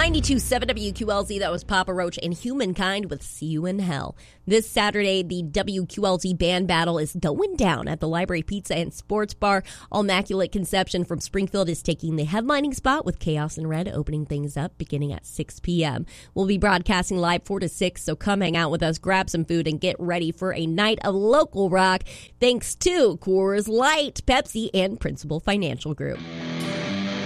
92.7 WQLZ, that was Papa Roach and Humankind with See You in Hell. This Saturday, the WQLZ band battle is going down at the Library Pizza and Sports Bar. Immaculate Conception from Springfield is taking the headlining spot with Chaos in Red opening things up beginning at 6 p.m. We'll be broadcasting live 4 to 6, so come hang out with us, grab some food, and get ready for a night of local rock thanks to Coors Light, Pepsi, and Principal Financial Group.